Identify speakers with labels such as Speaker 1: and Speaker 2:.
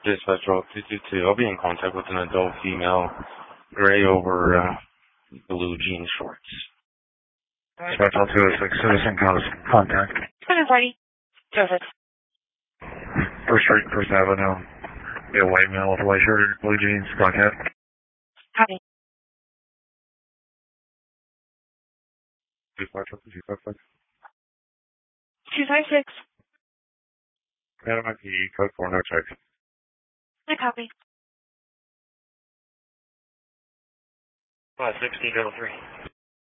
Speaker 1: Dispatch Roll 222. I'll be in contact with an adult female, gray over blue jean shorts.
Speaker 2: Dispatch Roll 206, citizen contact.
Speaker 3: Party. Service.
Speaker 2: First Street, First Avenue. Be a white male with a white shirt and blue jeans, contact.
Speaker 3: Copy.
Speaker 2: Dispatch Roll 256.
Speaker 3: 256.
Speaker 2: Adam ID, code 4, no check.
Speaker 3: I copy.
Speaker 1: 1603.